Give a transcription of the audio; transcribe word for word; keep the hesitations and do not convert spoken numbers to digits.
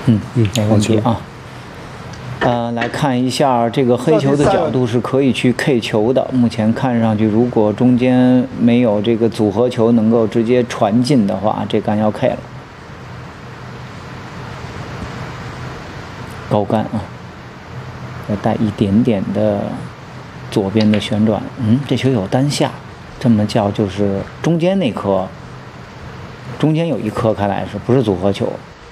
嗯嗯， 没问题啊。呃，来看一下这个黑球的角度是可以去 K 球的。目前看上去，如果中间没有这个组合球能够直接传进的话，这杆要 K 了。高杆啊，要带一点点的左边的旋转。嗯，这球有单下，这么叫就是中间那颗，中间有一颗，看来是不是组合球？